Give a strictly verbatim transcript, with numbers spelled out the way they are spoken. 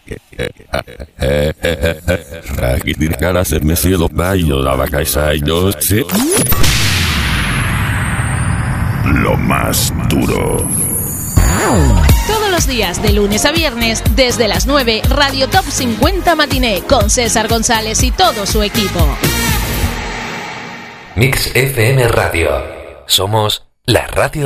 Rakitin karasen me cielo payo la vaca y noche. Lo más duro. Todos los días, de lunes a viernes, desde las nueve, Radio Top cincuenta Matiné, con César González y todo su equipo. Mix F M Radio. Somos la radio